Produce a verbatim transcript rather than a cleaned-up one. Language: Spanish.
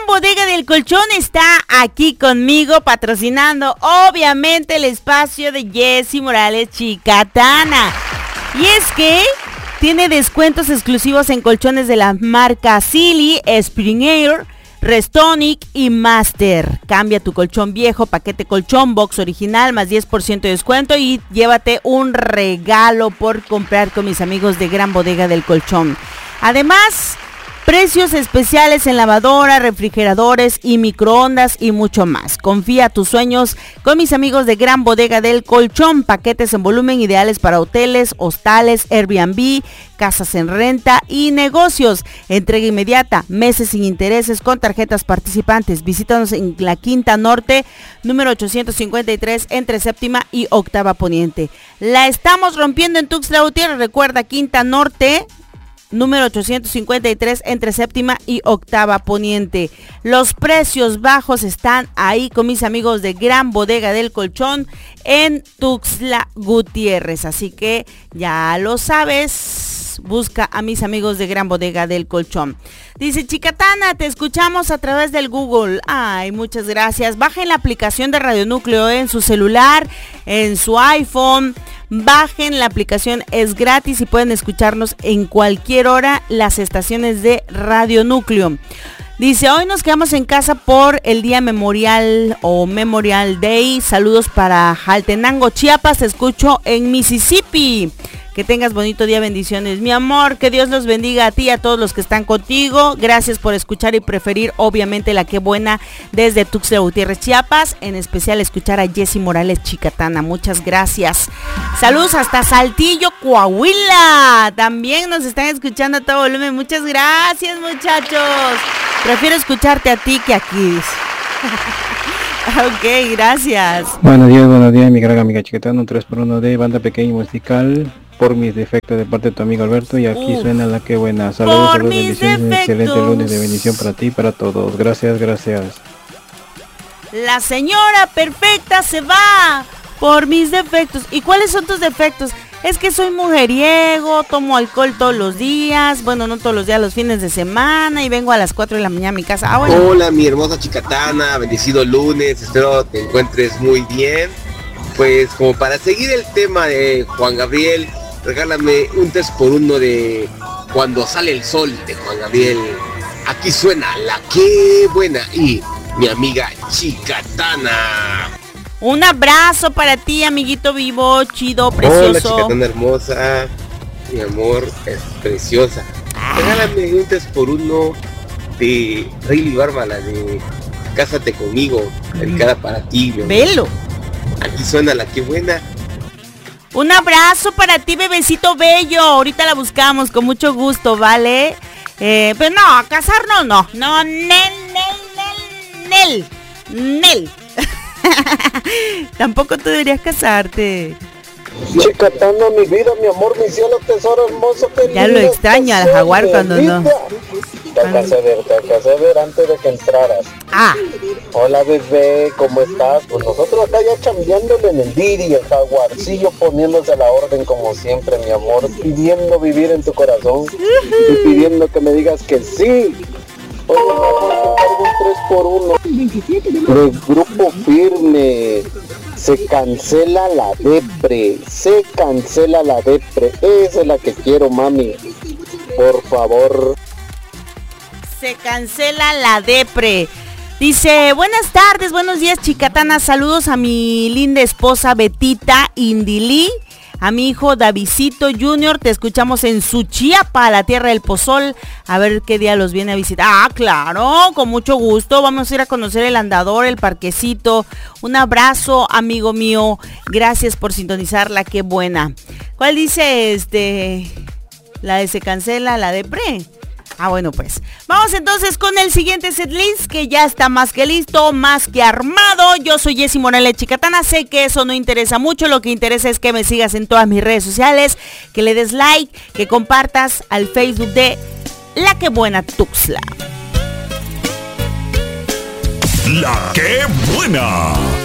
Bodega del Colchón está aquí conmigo patrocinando obviamente el espacio de Jessy Morales Chicatana. Y es que tiene descuentos exclusivos en colchones de la marca Silly, Spring Air, Restonic y Master. Cambia tu colchón viejo, paquete colchón box original, más diez por ciento de descuento y llévate un regalo por comprar con mis amigos de Gran Bodega del Colchón. Además, precios especiales en lavadora, refrigeradores y microondas y mucho más. Confía tus sueños con mis amigos de Gran Bodega del Colchón. Paquetes en volumen ideales para hoteles, hostales, Airbnb, casas en renta y negocios. Entrega inmediata, meses sin intereses con tarjetas participantes. Visítanos en la Quinta Norte, número ochocientos cincuenta y tres, entre Séptima y Octava Poniente. La estamos rompiendo en Tuxtla Gutiérrez. Recuerda, Quinta Norte, número ochocientos cincuenta y tres, entre Séptima y Octava Poniente. Los precios bajos están ahí con mis amigos de Gran Bodega del Colchón en Tuxtla Gutiérrez. Así que ya lo sabes, busca a mis amigos de Gran Bodega del Colchón. Dice Chicatana, te escuchamos a través del Google. Ay, muchas gracias. Bajen la aplicación de Radio Núcleo en su celular, en su iPhone. Bajen la aplicación, es gratis y pueden escucharnos en cualquier hora las estaciones de Radio Núcleo. Dice, hoy nos quedamos en casa por el día memorial o Memorial Day. Saludos para Jaltenango, Chiapas, te escucho en Mississippi. Que tengas bonito día, bendiciones, mi amor, que Dios los bendiga a ti y a todos los que están contigo. Gracias por escuchar y preferir, obviamente, la que buena desde Tuxtla Gutiérrez, Chiapas, en especial escuchar a Jessy Morales Chicatana. Muchas gracias. Saludos hasta Saltillo, Coahuila. También nos están escuchando a todo volumen. Muchas gracias, muchachos. Prefiero escucharte a ti que aquí. Ok, gracias. Buenos días, buenos días, mi gran amiga Chicatana, un tres por uno de banda pequeña y musical. Por mis defectos de parte de tu amigo Alberto, y aquí Uf. suena la que buena. Saludos, saludos, bendiciones, un excelente lunes de bendición para ti y para todos. Gracias, gracias. La señora perfecta se va por mis defectos. ¿Y cuáles son tus defectos? Es que soy mujeriego, tomo alcohol todos los días, bueno, no todos los días, los fines de semana, y vengo a las cuatro de la mañana a mi casa. Ah, bueno. Hola, mi hermosa Chicatana, bendecido lunes, espero te encuentres muy bien. Pues como para seguir el tema de Juan Gabriel, regálame un tres por uno de Cuando Sale el Sol de Juan Gabriel. Aquí suena la que buena y mi amiga Chicatana. Un abrazo para ti, amiguito vivo, chido, precioso. Hola, Chicatana hermosa, mi amor, es preciosa. Ah. Regálame un tres por uno de Rayleigh Barba, la de Cásate Conmigo, dedicada para ti, mi amor. Velo. Aquí suena la que buena. Un abrazo para ti, bebecito bello. Ahorita la buscamos con mucho gusto, ¿vale? Eh, pero no, a casarnos no. No, nel, nel, nel, nel, nel. Tampoco tú deberías casarte. Chicatana, mi vida, mi amor, mi cielo, tesoro hermoso. Ya lo extraño al jaguar cuando no. Te alcancé a ver, te alcancé a ver antes de que entraras. Ah. Hola, bebé, ¿cómo estás? Pues nosotros acá ya chambeándole en el Didi, el jaguarcillo poniéndose a la orden como siempre, mi amor, pidiendo vivir en tu corazón y pidiendo que me digas que sí. Oye, mi amor, te cargo un tres por uno. El Grupo Firme. Se cancela la depre, se cancela la depre. Esa es la que quiero, mami. Por favor. Se cancela la depre. Dice, buenas tardes, buenos días, Chicatana. Saludos a mi linda esposa Betita Indilí, a mi hijo Davidcito Junior. Te escuchamos en Suchiapa, la tierra del pozol. A ver qué día los viene a visitar. Ah, claro, con mucho gusto. Vamos a ir a conocer el andador, el parquecito. Un abrazo, amigo mío. Gracias por sintonizarla, qué buena. ¿Cuál dice este? La de se cancela, la de pre. Ah, bueno, pues vamos entonces con el siguiente setlist, que ya está más que listo, más que armado. Yo soy Jessy Morales Chicatana. Sé que eso no interesa mucho. Lo que interesa es que me sigas en todas mis redes sociales, que le des like, que compartas al Facebook de La Que Buena Tuxtla. La Que Buena.